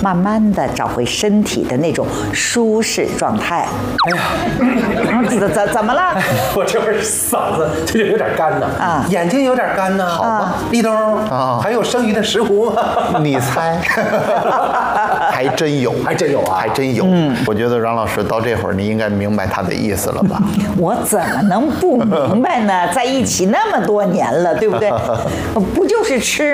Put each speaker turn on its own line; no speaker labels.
慢慢的找回身体的那种舒适状态。
哎呀，
怎么了？
我这会儿嗓子就有点干呢，
啊，
眼睛有点干呢。好吧，立冬啊，还有剩余的石斛吗？
你猜，还真有，
还真有啊，
还真有。我觉得阮老师到这会儿，你应该明白他的意思了吧？
我怎么能不明白呢？在一起那么多年了，对不对？不就是吃